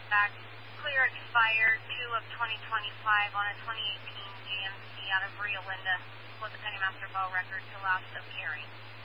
back, clear expired 2 of 2025 on a 2018 GMC out of Rio Linda with the Pennymaster Bow record to last of carry.